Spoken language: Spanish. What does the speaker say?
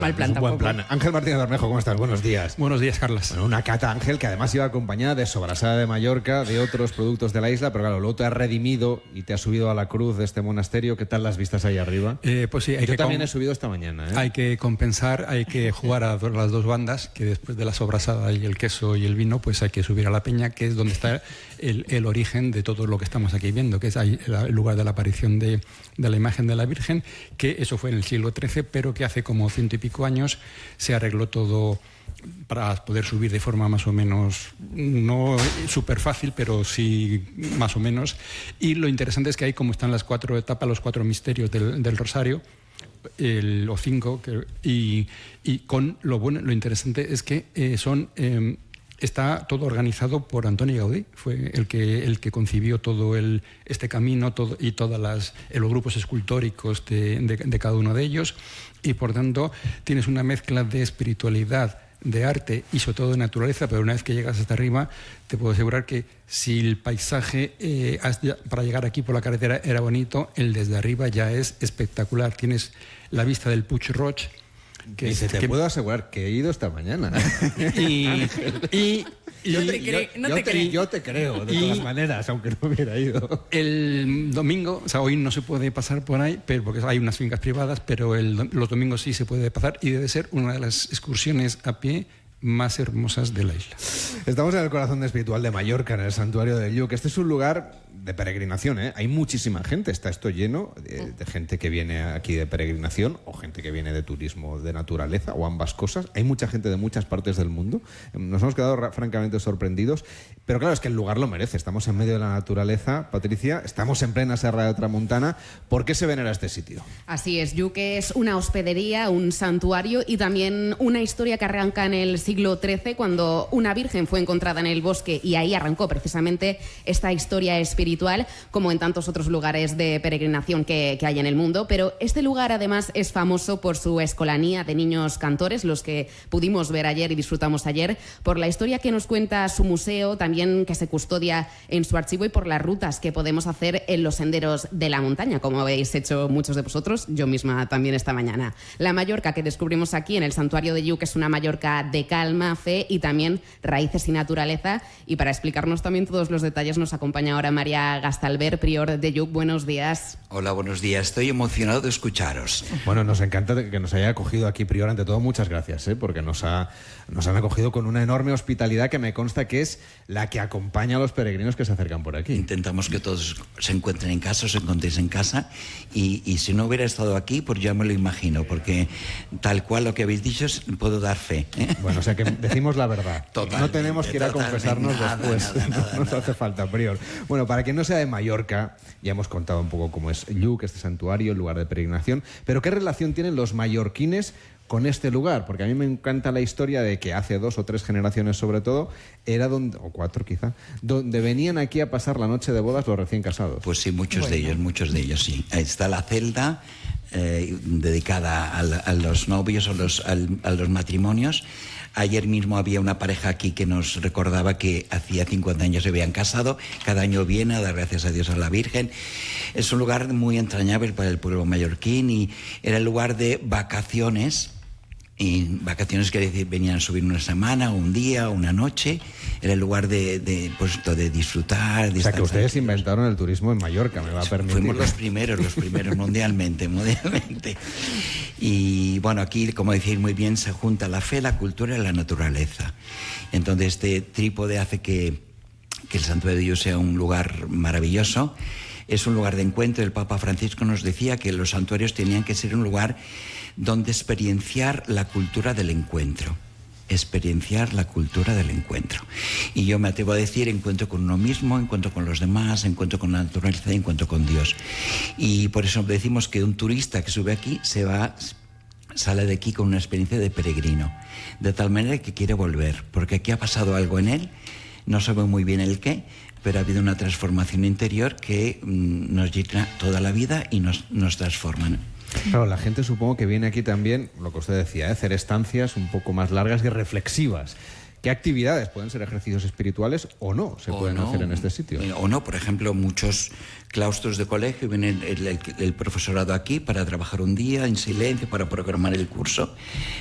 Mal plan, es un buen plan. Ángel Martínez Bermejo, ¿cómo estás? Buenos días. Buenos días, Carlos. Bueno, una cata, Ángel, que además iba acompañada de sobrasada de Mallorca, de otros productos de la isla, pero claro, luego te has redimido y te has subido a la cruz de este monasterio. ¿Qué tal las vistas ahí arriba? Pues sí, Yo también he subido esta mañana. Hay que compensar, hay que jugar a las dos bandas, que después de la sobrasada y el queso y el vino, pues hay que subir a la peña, que es donde está el origen de todo lo que estamos aquí viendo, que es ahí el lugar de la aparición de la imagen de la Virgen, que eso fue en el siglo XIII, pero que hace como 100 y pico años se arregló todo para poder subir de forma más o menos, no súper fácil, pero sí más o menos. Y lo interesante es que ahí, como están las 4 etapas, los 4 misterios del Rosario, o 5, y con lo interesante es que está todo organizado por Antoni Gaudí, fue el que concibió todo este camino y todos los grupos escultóricos de cada uno de ellos, y por tanto tienes una mezcla de espiritualidad, de arte y sobre todo de naturaleza, pero una vez que llegas hasta arriba te puedo asegurar que si el paisaje para llegar aquí por la carretera era bonito, el desde arriba ya es espectacular. Tienes la vista del Puig Roig, te puedo asegurar que he ido esta mañana. Yo te creo, de todas maneras, aunque no hubiera ido. El domingo, o sea, hoy no se puede pasar por ahí, porque hay unas fincas privadas, pero los domingos sí se puede pasar y debe ser una de las excursiones a pie más hermosas de la isla. Estamos en el corazón espiritual de Mallorca, en el santuario de Lluc. Este es un lugar de peregrinación, ¿eh? Hay muchísima gente, está esto lleno de gente que viene aquí de peregrinación o gente que viene de turismo de naturaleza o ambas cosas. Hay mucha gente de muchas partes del mundo. Nos hemos quedado francamente sorprendidos, pero claro, es que el lugar lo merece. Estamos en medio de la naturaleza, Patricia, estamos en plena Serra de Tramuntana. ¿Por qué se venera este sitio? Así es, Lluc es una hospedería, un santuario y también una historia que arranca en el siglo XIII, cuando una virgen fue encontrada en el bosque, y ahí arrancó precisamente esta historia espiritual, como en tantos otros lugares de peregrinación que hay en el mundo. Pero este lugar además es famoso por su escolanía de niños cantores, los que pudimos ver ayer y disfrutamos ayer, por la historia que nos cuenta su museo, también que se custodia en su archivo, y por las rutas que podemos hacer en los senderos de la montaña, como habéis hecho muchos de vosotros, yo misma también esta mañana. La Mallorca que descubrimos aquí en el santuario de Lluc es una Mallorca de calma, fe y también raíces y naturaleza, y para explicarnos también todos los detalles nos acompaña ahora María Gastalver, prior de Lluc. Buenos días. Hola, buenos días. Estoy emocionado de escucharos. Bueno, nos encanta que nos haya acogido aquí, prior. Ante todo, muchas gracias, porque nos han acogido con una enorme hospitalidad que me consta que es la que acompaña a los peregrinos que se acercan por aquí. Intentamos que todos se encuentren en casa, os encontréis en casa, y si no hubiera estado aquí, pues ya me lo imagino, porque tal cual lo que habéis dicho puedo dar fe. Bueno, o sea que decimos la verdad. Totalmente, no tenemos que ir a confesarnos después. Nada. No nos hace falta, prior. Bueno, para quien no sea de Mallorca, ya hemos contado un poco cómo es Lluc, este santuario, el lugar de peregrinación, pero ¿qué relación tienen los mallorquines con este lugar? Porque a mí me encanta la historia de que hace 2 o 3 generaciones sobre todo, era donde, o 4 quizá, donde venían aquí a pasar la noche de bodas los recién casados. Pues sí, muchos de ellos, sí. Ahí está la celda dedicada a los novios o a los matrimonios. Ayer mismo había una pareja aquí que nos recordaba que hacía 50 años se habían casado. Cada año viene a dar gracias a Dios a la Virgen. Es un lugar muy entrañable para el pueblo mallorquín y era el lugar de vacaciones. Y vacaciones quiere decir venían a subir una semana, un día, una noche. Era el lugar de disfrutar. O sea que ustedes inventaron el turismo en Mallorca, me va a permitir. Fuimos los primeros mundialmente. Y bueno, aquí, como decís muy bien, se junta la fe, la cultura y la naturaleza. Entonces este trípode hace que el santuario de Lluc sea un lugar maravilloso. Es un lugar de encuentro. El Papa Francisco nos decía que los santuarios tenían que ser un lugar donde experienciar la cultura del encuentro. Y yo me atrevo a decir, encuentro con uno mismo, encuentro con los demás, encuentro con la naturaleza, encuentro con Dios. Y por eso decimos que un turista que sube aquí sale de aquí con una experiencia de peregrino, de tal manera que quiere volver, porque aquí ha pasado algo en él, no sabe muy bien el qué, pero ha habido una transformación interior que nos llena toda la vida y nos transforma, ¿no? Claro, la gente supongo que viene aquí también, lo que usted decía, hacer estancias un poco más largas y reflexivas. ¿Qué actividades pueden ser ejercicios espirituales o no se pueden hacer en este sitio? O no, por ejemplo, muchos claustros de colegio viene el profesorado aquí para trabajar un día en silencio, para programar el curso.